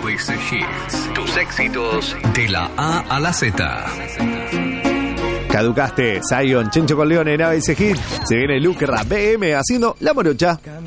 ABC Hits. Tus éxitos de la A a la Z. Caducaste, Zion, Chencho con León en ABC Hit. Se viene Lucra BM haciendo La Morocha.